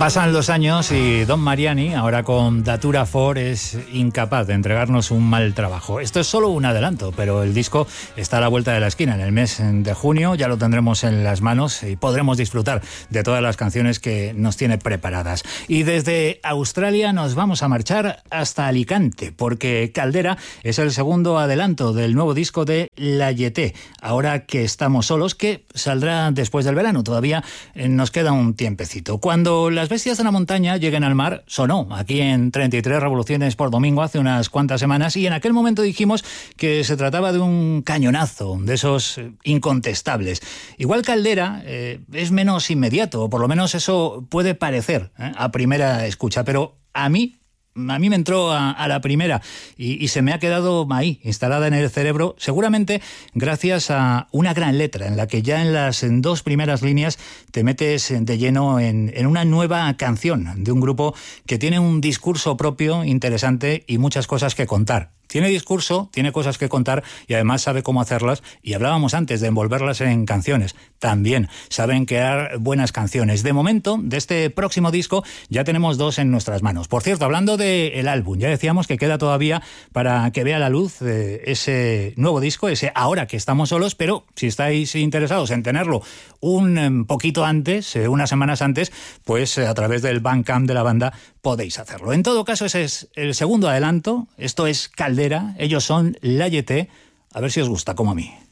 Pasan los años y Don Mariani, ahora con Datura 4, es incapaz de entregarnos un mal trabajo. Esto es solo un adelanto, pero el disco está a la vuelta de la esquina. En el mes de junio ya lo tendremos en las manos y podremos disfrutar de todas las canciones que nos tiene preparadas. Y desde Australia nos vamos a marchar hasta Alicante, porque Caldera es el segundo adelanto del nuevo disco de La Yeté, Ahora que estamos solos, que saldrá después del verano. Todavía nos queda un tiempecito. Cuando Las bestias de la montaña lleguen al mar, sonó aquí en 33 revoluciones por domingo hace unas cuantas semanas, y en aquel momento dijimos que se trataba de un cañonazo, de esos incontestables. Igual Caldera es menos inmediato, o por lo menos eso puede parecer a primera escucha, pero a mí me entró a la primera y se me ha quedado ahí, instalada en el cerebro, seguramente gracias a una gran letra en la que ya en las dos primeras líneas te metes de lleno en una nueva canción de un grupo que tiene un discurso propio interesante y muchas cosas que contar. Tiene discurso, tiene cosas que contar y además sabe cómo hacerlas, y hablábamos antes de envolverlas en canciones. También saben crear buenas canciones. De momento, de este próximo disco, ya tenemos dos en nuestras manos. Por cierto, hablando del álbum, ya decíamos que queda todavía para que vea la luz ese nuevo disco, ese Ahora que estamos solos, pero si estáis interesados en tenerlo un poquito antes, unas semanas antes, pues a través del Bandcamp de la banda podéis hacerlo. En todo caso, ese es el segundo adelanto. Esto es Caldera, ellos son La Yeté. A ver si os gusta, como a mí.